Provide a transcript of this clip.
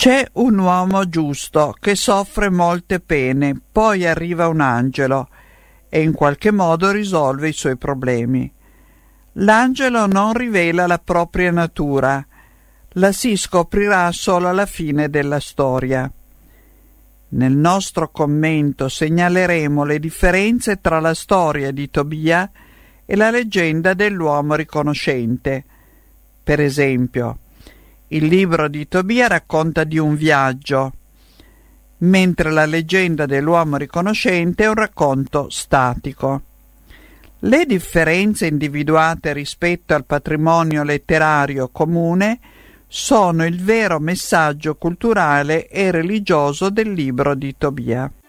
C'è un uomo giusto che soffre molte pene, poi arriva un angelo e in qualche modo risolve i suoi problemi. L'angelo non rivela la propria natura, la si scoprirà solo alla fine della storia. Nel nostro commento segnaleremo le differenze tra la storia di Tobia e la leggenda dell'uomo riconoscente. Per esempio, il libro di Tobia racconta di un viaggio, mentre la leggenda dell'uomo riconoscente è un racconto statico. Le differenze individuate rispetto al patrimonio letterario comune sono il vero messaggio culturale e religioso del libro di Tobia.